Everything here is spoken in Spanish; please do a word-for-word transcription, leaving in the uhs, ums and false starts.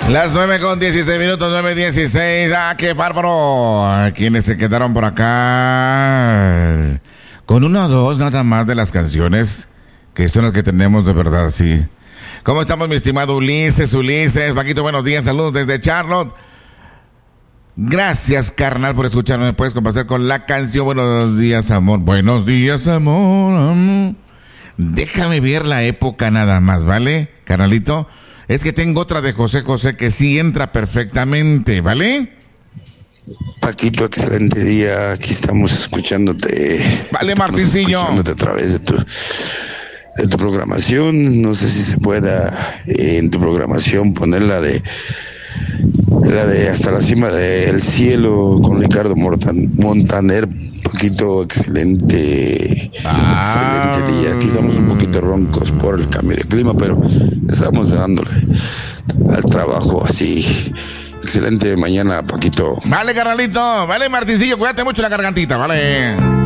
Las nueve con dieciséis minutos, nueve dieciséis. Ah, qué bárbaro. Quienes se quedaron por acá con una o dos nada más de las canciones que son las que tenemos de verdad, sí. ¿Cómo estamos, mi estimado Ulises? Ulises, Paquito, buenos días, saludos desde Charlotte. Gracias, carnal, por escucharme. ¿Me puedes complacer con la canción? Buenos días, amor. Buenos días, amor, amor. Déjame ver la época nada más, ¿vale, carnalito? Es que tengo otra de José José que sí entra perfectamente, ¿vale? Paquito, excelente día. Aquí estamos escuchándote. Vale, estamos Martincillo. Escuchándote a través de tu, de tu programación. No sé si se pueda eh, en tu programación poner la de la de Hasta la cima del cielo con Ricardo Montan, Montaner. Paquito, excelente. Ah. Excelente día. Aquí estamos un poquito roncos por el cambio de clima, pero estamos dándole al trabajo así. Excelente mañana, Paquito. Vale, carnalito. Vale, Martincillo, cuídate mucho la gargantita, vale.